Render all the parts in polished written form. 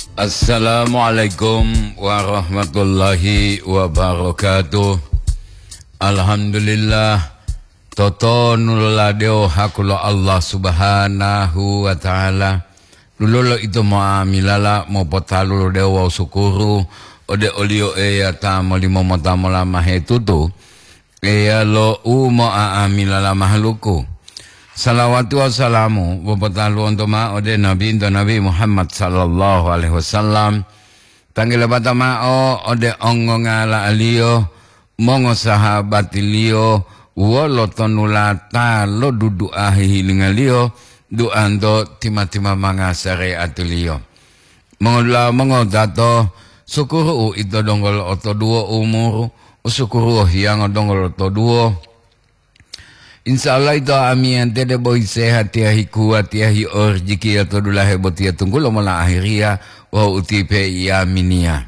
Assalamualaikum warahmatullahi wabarakatuh. Alhamdulillah toto nuladeo hakulo Allah subhanahu wa ta'ala. Lulolo itu muamilala mo potalulo dewa sukuru ode olio ta molimo motamola mahetutu lo umo aamilala mahluku. Salawatu wassalamu wabatalu ontoma ode Nabi Muhammad sallallahu alaihi wasallam. Tanggila batama ode ongo ngala alio mongo sahabat ilio wolo tonulata lo dudu ahi lingalio duando tima-tima manga syariat ilio. Mongo dato sukuru itu donggol oto duo umur usukuru yang donggol oto duo. Insyaallah itu amian tede boy sehat tiahi kuat tiahi orjiki atau dulahe botia tunggu lo mala akhiria wa utipe ya minia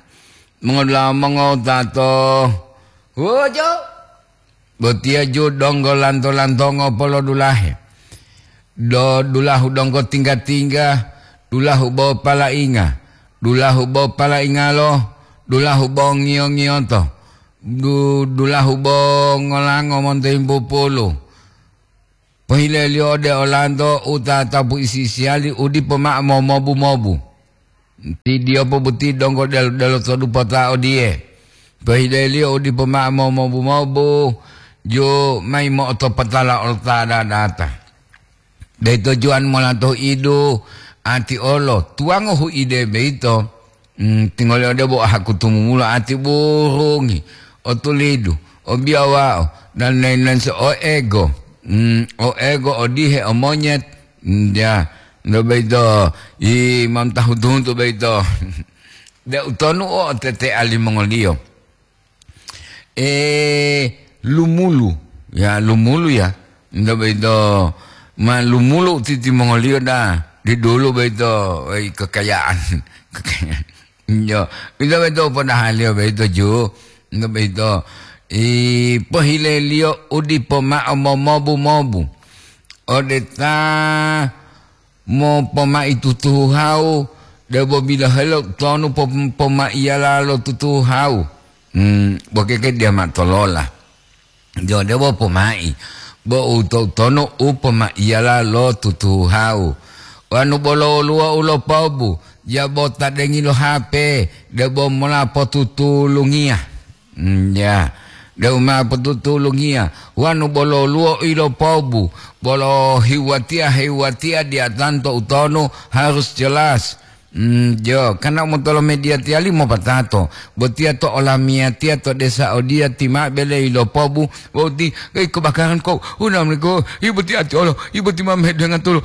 mengodato wojo botia ju donggo lanto-lantongo polo dulahe do dulahu donggo tingga-tingga dulahu bo pala inga lo dulahu bo ngio-ngio to dulahu bo ngolango monte imbu pulu. Pahile lio de Orlando uta tabu isi siali udi pema mobu. Ti dia pobuti donggo del sodu pota odie. Pahile lio udi pema mobu jo mai mo to patala orta data. Dai tujuan molato idu ati olo tuang hu ide beito. Tinggal de bo aku tumula ati burungi otulidu obiawao dan lain-lain so ego. O ego o dihe o monyet ya no beito imam tahudun to beito de utonu o tete ali mongolio lumulu ya no beito ma lumulu titi mongolio da di dulu beito kekayaan yo itu beito pada halio beito ju no beito pahile lio udi poma mobu odeta mo poma itu tuhau debo bila helo tonu poma iala lo tutuhau bokeke dia matolola jo debo pomai bo uto tonu upoma iala lo tutuhau wanu bolo luo ulo pobu ya bota dengi lo HP debo mola potutulungia ya Dauma petutulungia wanu bolo luo ilo pobu bolo hiwatia dia tanto utono harus jelas jo karena motolo media tiali mo patato botia to olamia tia to desa odia tima bele ilo pobu boti kebakaran kau unam ko ibu tia olo ibu tima dengan tulu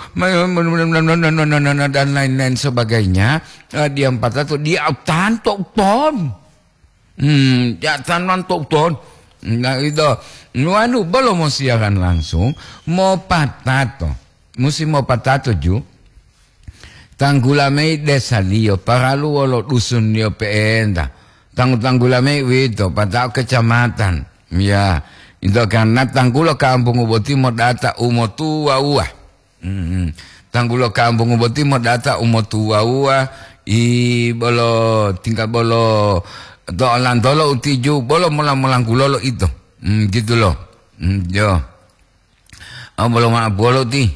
dan lain-lain sebagainya dia patato dia tanto ton ya tanto ton. Nah itu nuanu belum mau siaran langsung mau patato ju tanggulame desa lio paralu wolo dusun lio peenda tanggulame itu patau kecamatan ya itu karena tanggulo kampung uboti mau data umo tua tanggulo kampung uboti mau data umo tua bolo tinggal bolo dolan dolo utiju bolo mulang kulolo itu gitu loh yo bolo mana bolo ti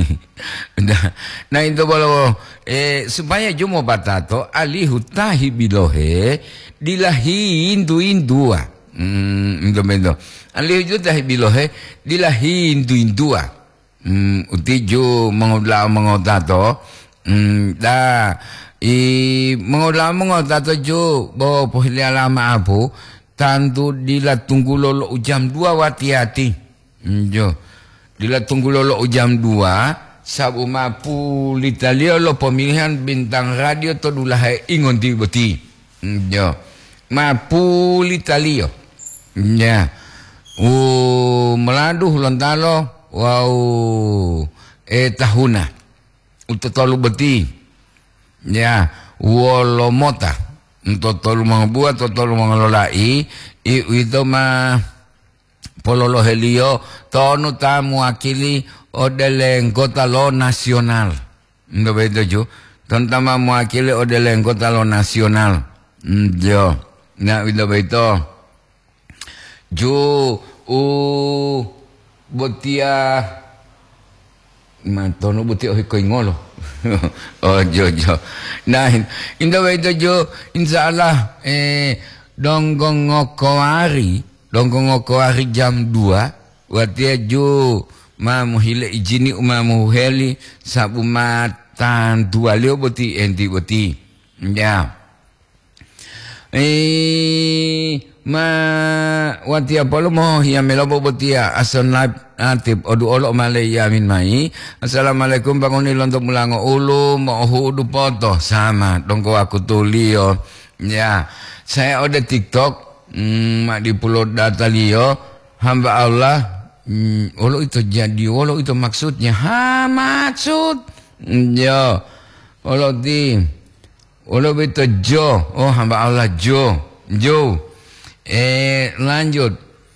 nah itu bolo supaya jumo patato alihu tahi bilohe dilahi indua itu alihu tahi bilohe dilahi indua utiju mengodato da mengodato jo bo pohili alama abu tantu dila tunggu lolo jam 2 wati-hati jo dila tunggu lolo jam 2 sabu mapu litalio lo pemilihan bintang radio to dulahe ingon di boti jo mapu litalio ya meladuh lontalo wow tahuna utotolu beti ya wolomota totolu mangbuat totolu mangalolai itu mah pololo helio tonu tamu akili odeleng kota lo nasional ndo bedo ju Terutama mewakili odele kota lo nasional. Jo. Nah, itu. Jo botia mantono botia ko ingolo. Oh jo. Nah, itu jo insyaallah donggong ngokoari jam 2 watia jo mamuhile ijini umamuheli sabu matan dua leo boti enti boti ya ma watia polo mo ya melobo botia ason natib odu olok malaya min mai assalamualaikum bangun untuk mulango ulu mo hudu poto sama dongko aku tulio ya saya ada TikTok di Pulau Datalio hamba Allah Olo itu jadi Olo itu maksudnya maksud ya Olo itu Jo hamba Allah Jo lanjut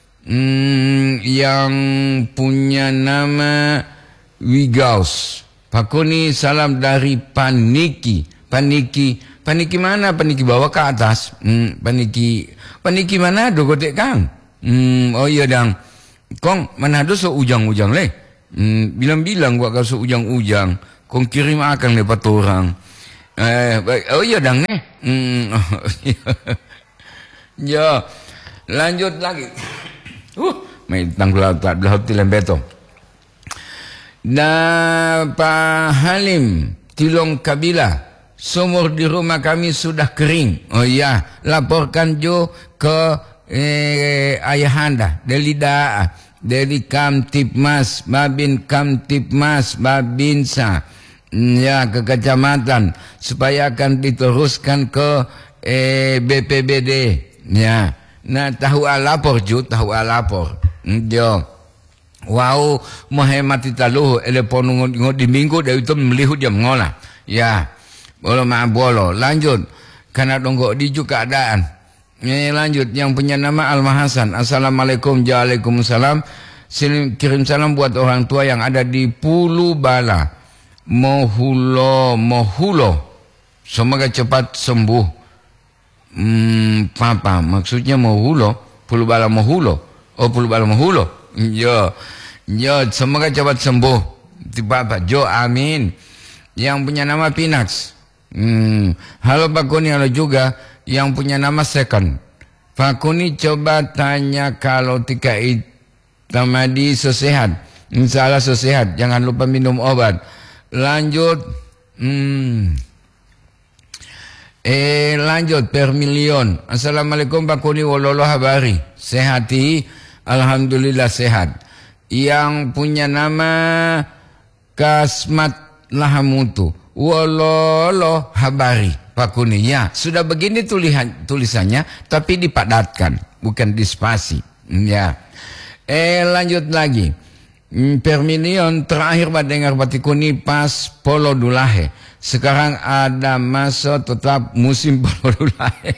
yang punya nama Wigaus Pakuni salam dari Paniki mana? Paniki bawah ke atas. Paniki mana? Dogotek Kang. Oh iya dang. Kong mana ada so ujang-ujang leh. Bilang-bilang gua kalau so ujang-ujang. Kong kirim akan lepas orang. Oh iya dang nih. Ya, lanjut lagi. Main tanggulah tak belah tilam beto. Pak Halim Tilong Kabila. Sumur di rumah kami sudah kering. Oh iya, laporkan Jo ke ayahanda dari Kamtipmas, Babinsa, ya ke kecamatan supaya akan diteruskan ke BPBD. Ya, nah tahu alapor Jo, Jo. Wow, menghemat taluh telepon di minggu dari itu melihat dia mengolah. Ya. Bolo lanjut karena donggo di juga keadaan lanjut yang punya nama Almahasan assalamualaikum waalaikumsalam kirim salam buat orang tua yang ada di Pulau Bala Mohulo semoga cepat sembuh papa maksudnya Pulau Bala Mohulo yo semoga cepat sembuh di papa Jo amin yang punya nama Pinax halo Pak Kuni, halo juga yang punya nama Second. Pak Kuni coba tanya kalau tika tamadi sesehat. Insyaallah sesehat. Jangan lupa minum obat. Lanjut. Lanjut per milion. Assalamualaikum Pak Kuni wololo habari. Sehati. Alhamdulillah sehat. Yang punya nama Kasmat Lahamutu. Wololo habari Pak Kuni ya sudah begini tulisannya tapi dipadatkan bukan dispasi ya lanjut lagi per milion terakhir dengar Pak Kuni pas Polo Dulahe sekarang ada masa tetap musim Polo Dulahe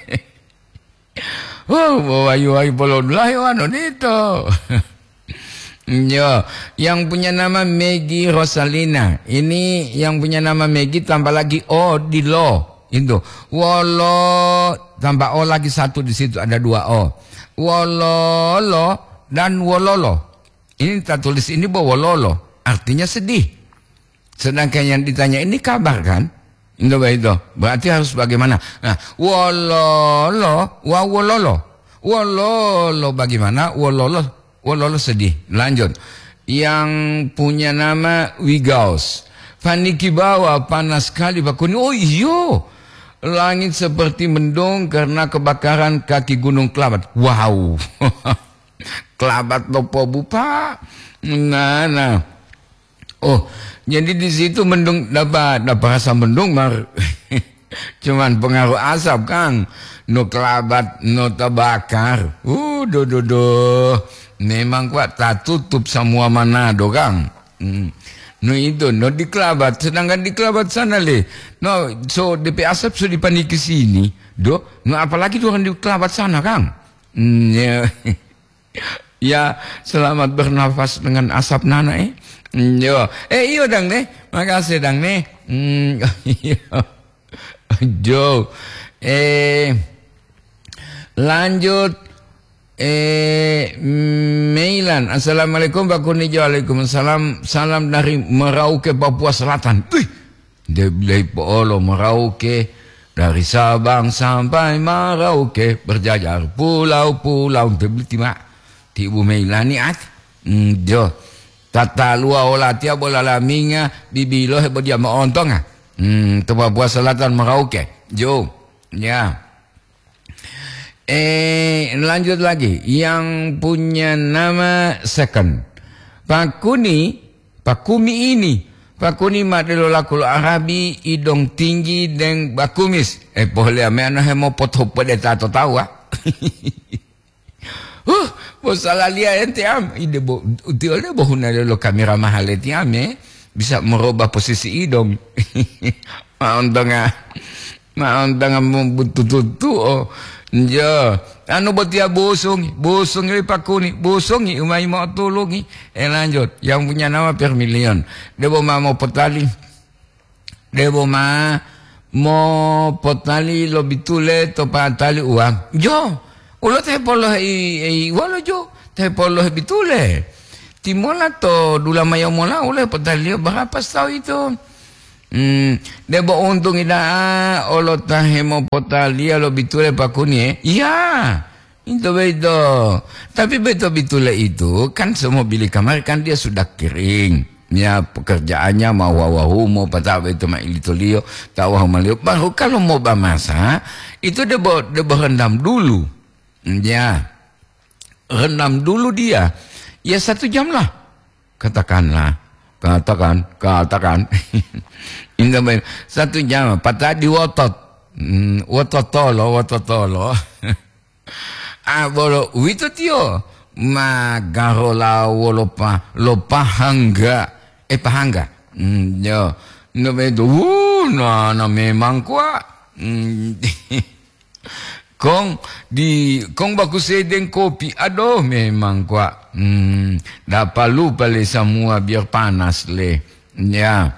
wayu Polo Dulahe wano nito. Yo, yang punya nama Maggie Rosalina. Ini yang punya nama Maggie tambah lagi O di lo. Itu. Wolo tambah O lagi satu di situ ada 2 O. Wololo dan wololo. Ini kita tulis ini wololo. Artinya sedih. Sedangkan yang ditanya ini kabar kan? Itu. Berarti harus bagaimana? Nah, wololo, wololo. Wololo bagaimana? Wololo sedih. Lanjut. Yang punya nama Wigaus. Paniki bawah panas sekali Pak Kuni. Oh iyo. Langit seperti mendung karena kebakaran kaki Gunung Kelabat. Wow. Kelabat Lopo Bupa. Nah. Oh, jadi di situ mendung dapat rasa mendung cuman pengaruh asap Kang. No kelabat, no terbakar. Memang kuat tak tutup semua Manado Kang. No itu no di Kelabat sedangkan di Kelabat sana so DP asap so dipaniki sini no apalagi orang di Kelabat sana Kang. Ya selamat bernafas dengan asap nana iyo dang makasih dang Jo. Lanjut. Mailan. Assalamualaikum Pak Kuni. Waalaikumsalam. Salam dari Merauke, Papua Selatan. Dari Polo Merauke. Dari Sabang sampai Merauke. Berjajar pulau-pulau. Tibu Mailan ni at. Jo. Tata lua olah tiap bola laminga. Bibilo hebo dia maontong. Ke Papua Selatan Merauke. Jo. Ya. Lanjut lagi. Yang punya nama second. Pak Kumi ini. Pak Kuni madelo lakul Arabi, idong tinggi dan bakumis. Boleh ame anak hemo potho pada tato tahu ah. Salah lihat ente am. Ide bo utiole bohuna lo kamera mahal ente am bisa merubah posisi idong. Maontanga membututu oh. Ja, anu betia busung ini Pak Kuni, busung umai mau tulungi. Lanjut, yang punya nama Permilion. Debo mau potali, debo mau potali lo bitule to patali uang. Jo, ulo teh poloh walo jo, teh poloh bitule. Timola to dula mayo mola ule potali berapa tahu itu? Debo untung ida olo tahemo potalia lo bitule Pak Kuni ya itu beto tapi beto bitule itu kan semua bilik kamar kan dia sudah kering ya pekerjaannya mau wawahu mau patah beto ma ilitolio tawa malio baru kalau mau bamasa itu debo rendam dulu ya rendam dulu dia ya 1 jam lah katakan Indah baik 1 jam patah di wototolo bolo wito tio magarola wolopa pahangga yo no bedo no memang kuat kong baku sedeng kopi aduh memang kuat dapat lupa le semua biar panas le ya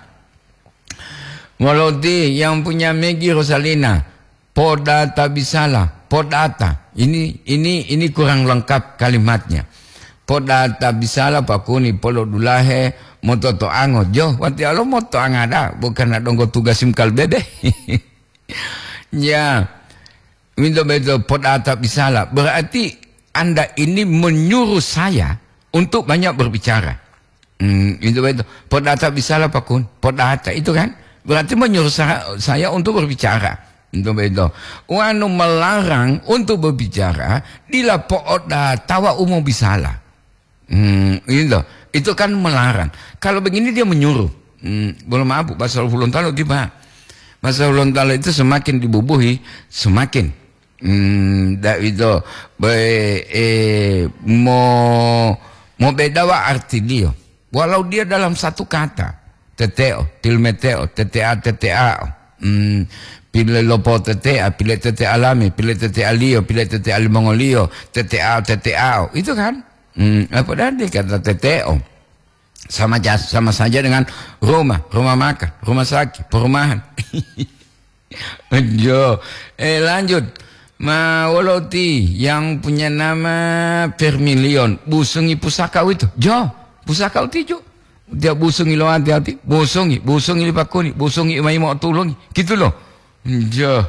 Molodi yang punya Megi Rosalina podata bisalah podata ini kurang lengkap kalimatnya podata bisalah Pak Kuni polo dulahe mototo angot jo wati alo moto angada bukan adonggo tugas simkal bebe ya minta betul podata bisalah berarti Anda ini menyuruh saya untuk banyak berbicara itu betul podata bisalah Pak Kun podata itu kan berarti menyuruh saya untuk berbicara itu betul wanu melarang untuk berbicara dila poda tawa umum bisalah itu kan melarang kalau begini dia menyuruh belum mabuk bahasa Gorontalo tiba bahasa Gorontalo itu semakin dibubuhi semakin itu mau beda wa arti dia walau dia dalam satu kata teteo tilmeteo tetea pile lopo tetea pile tetea alami pile tetea lio pile tetea limongolio tetea itu kan apa tadi kata teteo sama saja dengan rumah makan rumah sakit perumahan jo lanjut Woloti yang punya nama Permilion busungi pusaka itu jo pusaka itu dia busungi lo hati-hati busungi Pak Kuni busungi mai mau tulungi gitu loh jo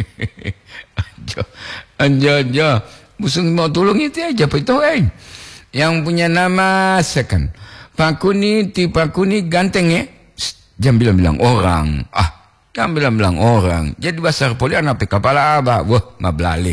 busungi mau tulungi itu aja itu yang punya nama second Pak Kuni Pak Kuni ganteng ya jangan bilang orang kan bilang orang jadi bahasa poli anak kepala abah wah mablali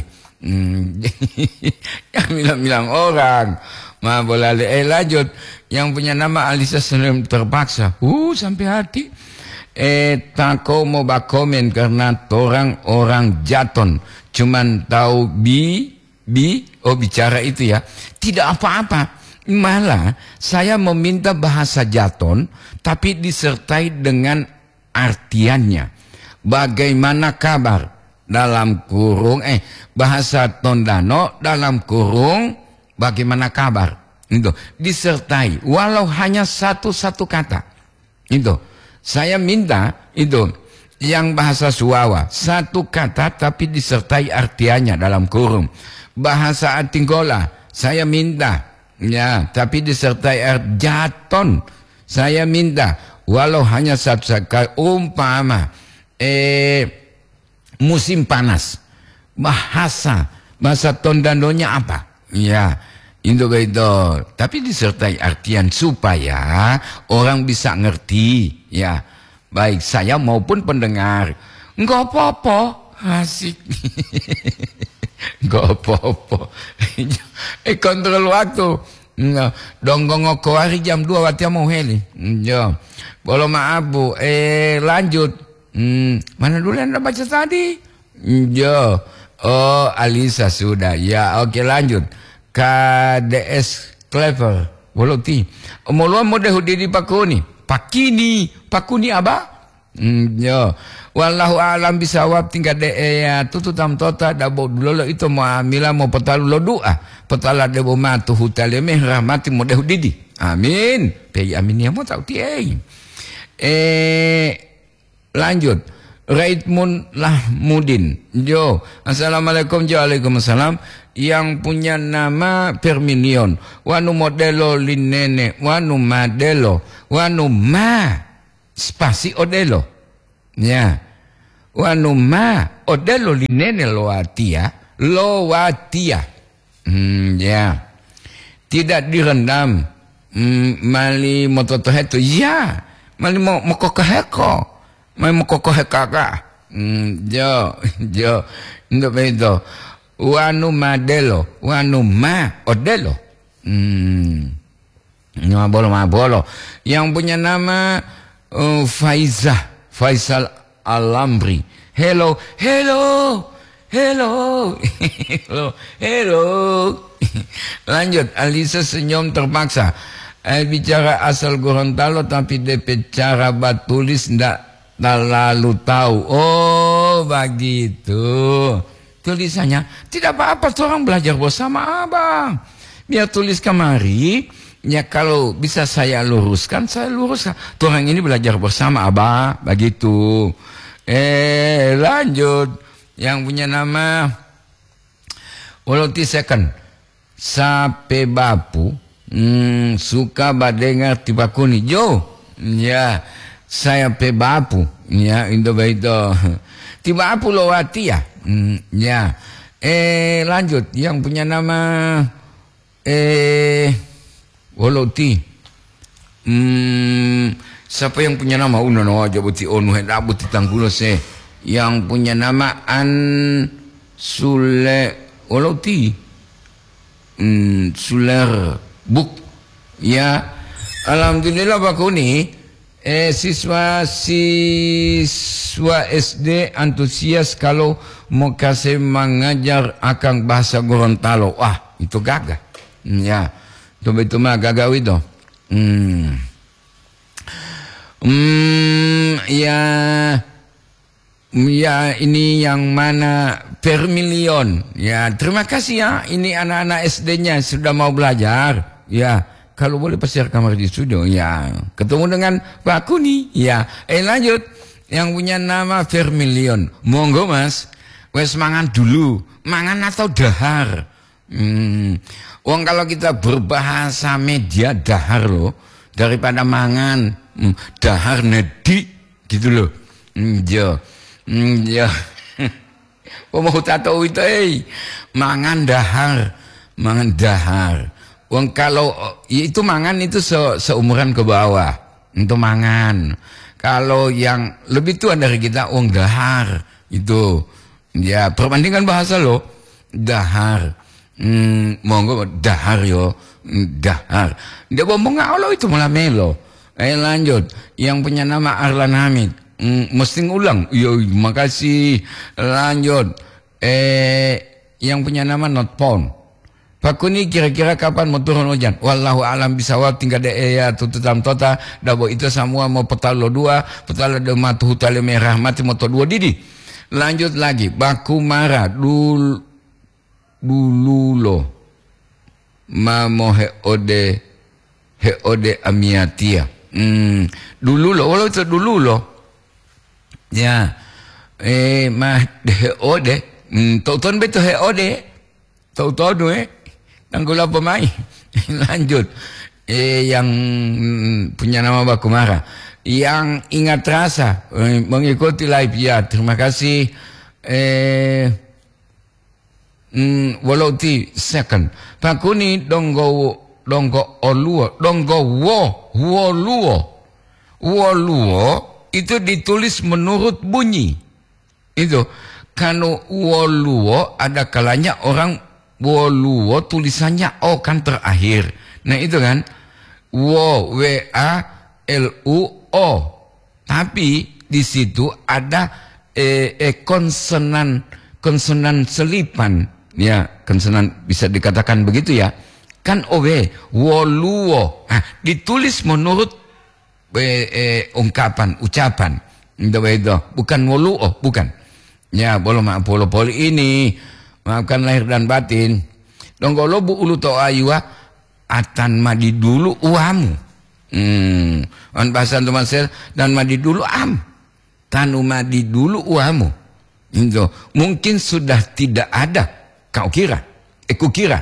yang bilang orang mablali lanjut yang punya nama Alisa Selim terpaksa sampai hati tako mau bakomen karena orang jaton cuman tahu bicara itu ya tidak apa-apa malah saya meminta bahasa jaton tapi disertai dengan artiannya bagaimana kabar dalam kurung bahasa Tondano dalam kurung bagaimana kabar itu disertai walau hanya satu kata itu saya minta itu yang bahasa Suawa, satu kata tapi disertai artiannya dalam kurung. Bahasa Atinggola, saya minta, ya, tapi disertai jaton, saya minta, walau hanya satu kali. Umpama musim panas, bahasa Tondanonya apa? Ya, itu, tapi disertai artian supaya orang bisa ngerti, ya, baik saya maupun pendengar. Enggak apa-apa, asik. Enggak apa-apa. Kontrol waktu. Donggong hari jam 2 waktu mau heli. Ya. Boleh maaf Bu. Lanjut. Mana dulu Anda baca tadi? Ya. Oh, Alisa sudah. Ya, oke lanjut. KDS Clever. Walau ti. Muluan mudah di pakuni. Pakuni apa? Ya. Wallahu alam bisawab tinggal ya tututam tota dabo dulu itu muamilah mau petalu lo doa. Petala debo matu hutale meh rahmati mudah didi. Amin. Pei amin ya mau tahu ti. Lanjut. Raitmun Lahmudin. Jo. Assalamualaikum. Waalaikumsalam. Yang punya nama Perminion. Wanu modelo linene. Wanu madelo. Wanu ma. Spasi odelo. Ya. Wanu ma. Odelo linene loatia. Loatia. Ya. Tidak direndam. Mali mototoheto. Ya. Mali mokokaheko. May mokokohekaka. Jo. Untuk itu. Wanu madelo. Wanu ma. Odelo. Mabolo. Yang punya nama Faisal Alambri. Hello. Lanjut. Alisa senyum terpaksa. Bicara asal Gorontalo tapi DP cara batulis ndak terlalu tahu. Oh begitu. Tulisannya tidak apa-apa, orang belajar bersama abang. Biar tulis kemari. Ya kalau bisa saya luruskan, saya luruskan. Orang ini belajar bersama abang. Begitu. Lanjut. Yang punya nama Woloti Second. Sape bapu. Suka badengar tiba kuni. Jo. Ya. Saya pe bapu. Ya. Itu. Tiba apu lowati ya. Ya. Lanjut. Yang punya nama Woloti. Siapa yang punya nama uno aja buti onu hendak buti tanggulo se. Yang punya nama Sule Woloti. Suler Buk. Ya. Alhamdulillah Pak Kuni. Siswa SD antusias kalau mau kasih mengajar akan bahasa Gorontalo. Wah, itu gagah. Ya. Itu mah gagah itu. Ya ini yang mana Permilion. Ya, terima kasih ya. Ini anak-anak SD-nya sudah mau belajar. Ya, kalau boleh pasir kamar di studio. Ya, ketemu dengan Pak Kuni. Ya, lanjut. Yang punya nama Permilion. Monggo Mas. Wes mangan dulu. Mangan atau dahar? Wong kalau kita berbahasa media dahar loh daripada mangan. Dahar nedi gitu loh. Jo. Mau tato itu mangan dahar. Wong kalau itu mangan itu seumuran ke bawah. Itu mangan. Kalau yang lebih tua dari kita wong dahar itu. Ya, perbandingan bahasa loh. Dahar. Monggo dahar yo. Dahar. Dia ngomong Allah itu malah melo. Lanjut. Yang punya nama Arlan Hamid. Mesti ngulang. Yo, makasih. Lanjut. Yang punya nama Notpon. Pak Kuni kira-kira kapan mau turun hujan? Wallahu alam bisawab tinggal ya tututam tota. Dabo itu semua mau petalo dua. Petalo de matu hutale merah mati moto dua didi. Lanjut lagi. Baku marah. Dulu lo. Mamo heode amiatia. Dulu lo. Walau itu dulu lo. Ya. Mah de ode. Tonton betul he ode. Tahu-tahu tanggul apa mai. Lanjut. Yang punya nama Bakumara. Yang ingat rasa mengikuti live ya. Terima kasih. Walau ti second. Pakuni donggo oluo. Donggo woluo itu ditulis menurut bunyi. Itu. Kalau woluo ada kalanya orang woluo tulisannya O kan terakhir. Nah itu kan. W-A-L-U-O. Tapi di situ ada konsonan selipan. Ya, konsonan bisa dikatakan begitu ya. Kan woluo. Nah, ditulis menurut ucapan. Itu. Bukan woluo, bukan. Ya, boleh maaf poli ini. Maafkan lahir dan batin. Donggolo bu ulu to ayua atan madi dulu uamu. On bahasa Tumasel dan madi dulu am. Tanu madi dulu uamu. Itu. Mungkin sudah tidak ada. Kau kira. Kukira.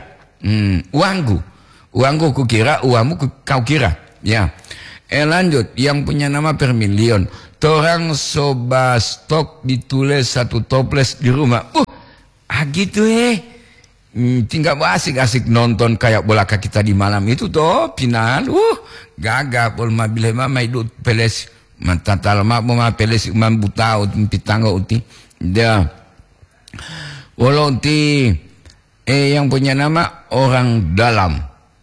Uangku kukira, uamu kau kira. Ya. Lanjut. Yang punya nama per milion. Torang soba stok ditulis satu toples di rumah. Gitu tinggal asik-asik nonton kayak bola kaki tadi malam itu toh final. Gagap pol mabile mama hidup peles mata talma mama peles imam buta pitangga uti. Dia. Walau ti yang punya nama orang dalam.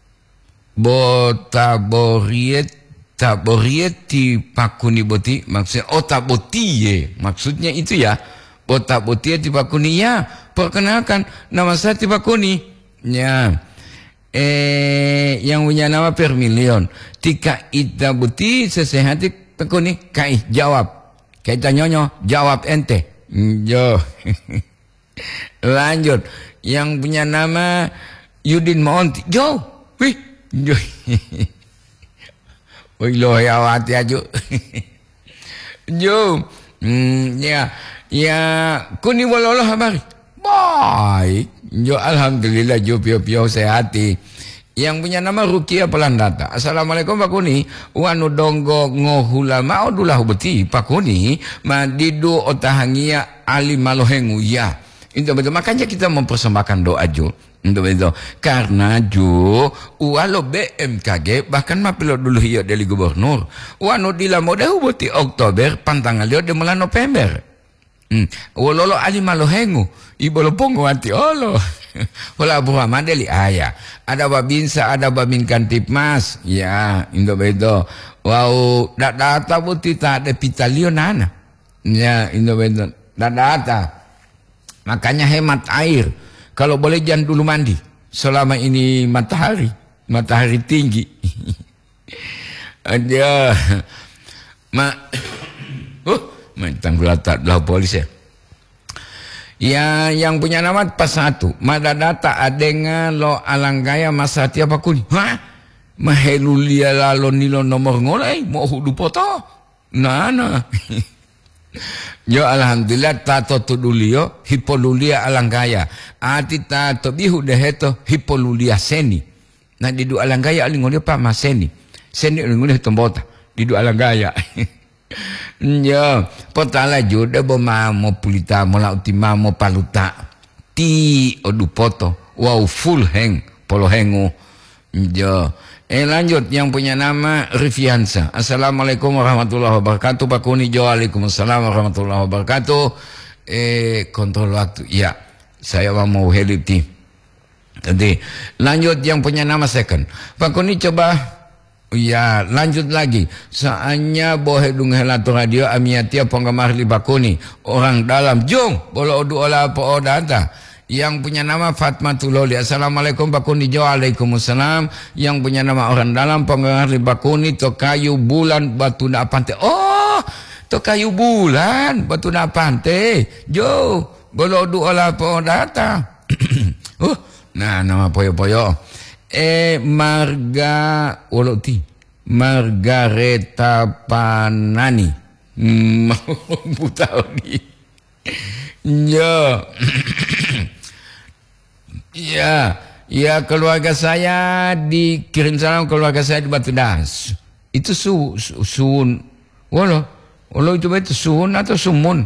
Taborieti pakuni boti maksudnya tabotie maksudnya itu ya. Botabotie pakuni ya. Perkenalkan nama saya Pakuni. Ya. Yang punya nama per milion. Tika ita buti sesehati Pakuni kai jawab. Kaita nyonyo jawab ente. Jo. Lanjut. Yang punya nama Yudin Monti. Jo. Wih. Jo. Wih loh ya hati aja. Jo. Ya. Ya. Kuni walolo habari. Baik. Jo alhamdulillah jo pio-pio sehati. Yang punya nama Rukia Pelandata. Assalamualaikum Pak Kuni. Wanu donggo ngohulama odulah beti Pak Kuni. Madidu otahangia ali malohengu ya. Itu betul. Makanya kita mempersembahkan doa jo. Itu betul. Karena jo walau BMKG bahkan mapilo dulu hiyo dari gubernur. Wanu dilamodahu beti Oktober pantangan liyo di mulai November. Wololo ali malohengu ibolo pongo anti olo wala buha madeli aya ada babinsa ada babinkan tipmas ya indo bedo wow data buti tak ada pitalio nana ya indo bedo data makanya hemat air kalau boleh jangan dulu mandi selama ini matahari tinggi ada mentang gelatat lah polis ya. Ya yang punya nama pas satu. Madadata adenga lo alanggaya masati apa kuni. Mahelulia lalo nilo nomor ngolai mau hudu poto. Nana. Yo alhamdulillah tato tudulio hipolulia alanggaya. Ati tato bihu deheto hipolulia seni. Nah di dua alanggaya alingolio pa maseni. Seni alingolio tombota di dua alanggaya. Ya, potala juda mo pulita mo lautima mo paluta ti odu poto wow full heng polo hengu. Ya, lanjut yang punya nama Rifiansa. Assalamualaikum warahmatullahi wabarakatuh Pak Kuni. Waalaikumsalam warahmatullahi wabarakatuh. Kontrol waktu. Ya, saya mau heliti. Jadi lanjut yang punya nama second. Pak Kuni coba. Ya, lanjut lagi. Saatnya bohe dung helato radio amiatia penggemar li Bakuni. Orang dalam jong bolo odu ola apa odata. Yang punya nama Fatmatuloli. Assalamualaikum Bakuni. Waalaikumsalam. Yang punya nama orang dalam penggemar li Bakuni to kayu bulan batu na pante. Oh, to kayu bulan batu na pante. Jo, bolo odu ola apa odata. Nah, nama poyo-poyo. Margareta Panani. Buta ni. Ya. Ya keluarga saya dikirim salam keluarga saya di Batu Das. Itu sun. Walau itu sun atau sumun.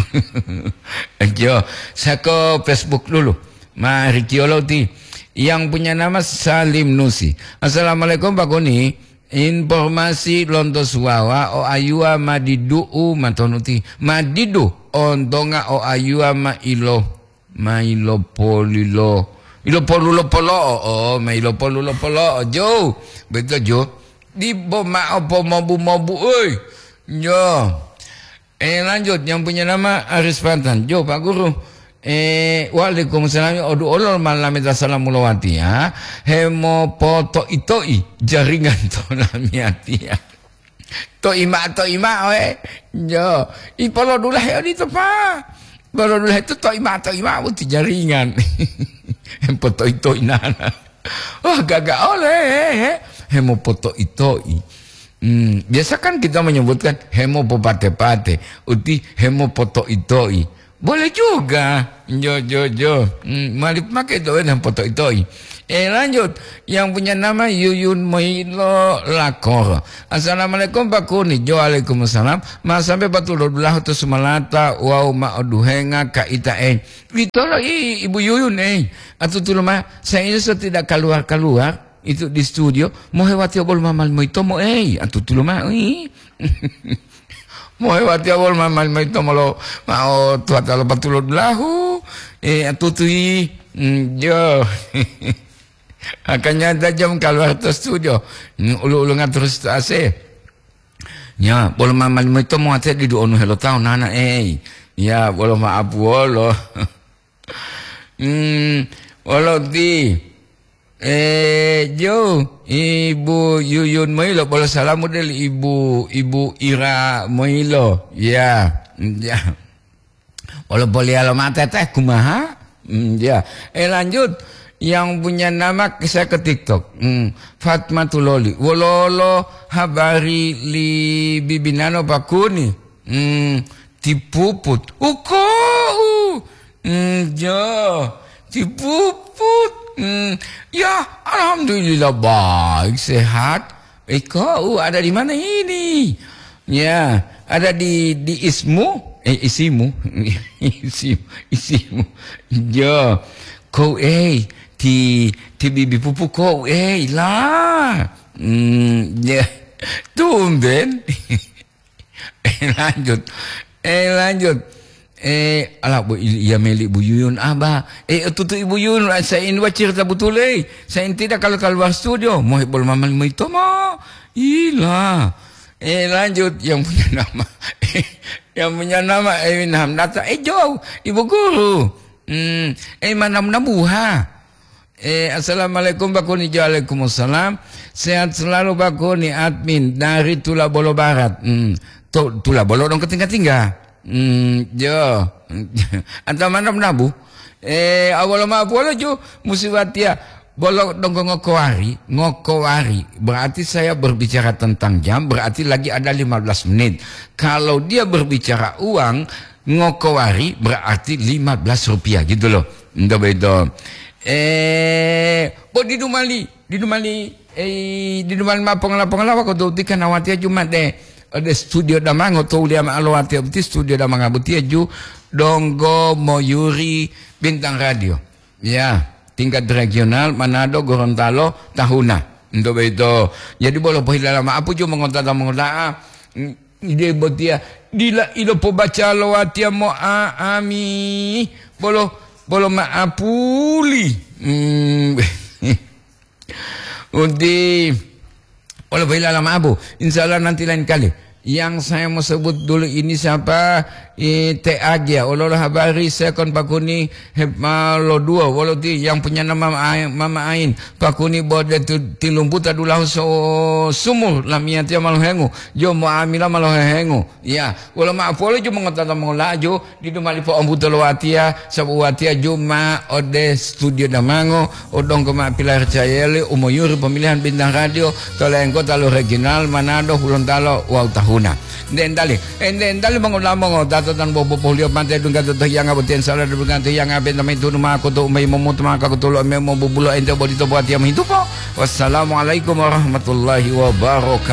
Ya, saya ke Facebook dulu. Mari kiolo ti. Yang punya nama Salim Nusi. Assalamualaikum Pak Goni. Informasi lonto suawa o ayua madidu matonuti. Madidu ontonga o ayua ma ilo polilo. Ilo polo ma ilo polo jo. Betul jo. Di boma opo mobu oi. Jo. Lanjut yang punya nama Aris Pantan. Jo Pak Guru. Waalaikumsalam. Odu olol malamita salamulawati ya. Hemo poto itoi jaringan tonamiati ya. Toima Jo. Ipolo dulah ya di tepa. Polo dulah itu toima buti jaringan. Hemo poto itoi nana. Wah gagak oleh. Hemo poto itoi. Biasa kan kita menyebutkan hemo popate-pate, uti hemo poto itoi. Boleh juga. Jo. Malip make itu dan poto itoi. Lanjut. Yang punya nama Yuyun Moilo Lakor. Assalamualaikum Pak Kuni. Jo waalaikumsalam. Mas sampai batulullah tu semalata wau ma'oduhenga ka itae. Itu loh Ibu Yuyun Atau tu mah saya ini tidak keluar. Itu di studio mau hewati obol mamal moito mo atu tulo ma mau hewati obol mamal moito mo mau tuata lo patulo lahu atu tui jo akannya ada jam keluar ke studio ulu terus ase ya bol mamal moito mo ate di do onu helo tau nana ya bolo maaf bolo bolo di Jo, Ibu Yuyun Moilo, boleh salam model Ibu Ira Moilo, ya. Boleh alamat teh kumaha, ya. Lanjut, yang punya nama saya ke TikTok, Fatmatul Loli, wololo habari li bibinano pakuni, tipuput, jo, tipuput. Ya, alhamdulillah baik sehat. Kau ada di mana ini? Ya, ada di isimu. Ya, kau di bibi pupu kau lah. Ya, tumben. Lanjut. Alah iya milik Bu Yuyun abah. Tutu Ibu Yuyun saya ini cerita betul saya tidak kalau keluar studio mau bol mamal itu mau ilah. Lanjut yang punya nama Ewin Hamdata jauh Ibu Guru mana buha. Assalamualaikum Pak Kuni. Waalaikumsalam. Sehat selalu Pak Kuni, admin dari Tula Bolo Barat. Tula Bolo dong ketinggal-tinggal. Jo. Anta mana menabu? Awal apa jo musibatia bolok dong ngokowari. Berarti saya berbicara tentang jam, berarti lagi ada 15 menit. Kalau dia berbicara uang, ngokowari berarti 15 rupiah gitu loh. Ndak beda. Di Dumali mapong-lapong ko kan awati cuma deh. Ada studio damang atau dia maalawati abti studio damang abuti aju Donggo Moyuri bintang radio ya tingkat regional Manado Gorontalo Tahuna ndo beto jadi boleh pohila lama apa jo mengontak ide botia dila ilo po baca lawati mo ami bolo maapuli undi oleh bila lama abu, insyaallah nanti lain kali. Yang saya mau sebut dulu ini siapa? te agia olo habari second pakuni lo dua walau ti yang punya nama mama ain pakuni bode tilumputa dulah so sumul lamia tia maluhengu jo mo amila maluhengu ya wala ma polo jo mengotata mengolaju di dumali po ombuto lo atia sabu atia juma ode studio damango odong kema pilar cayele umoyuri pemilihan bintang radio tolengko talo regional Manado Gorontalo wau tahuna dendali mengulamo datatan bobo polio mate dunga to yang abuten sala dunga to yang aben tamai tunu ma ko to mai momo to ma ka to lo me mo bubulo ente bodito buat yang hidup. Wassalamualaikum warahmatullahi wabarakatuh.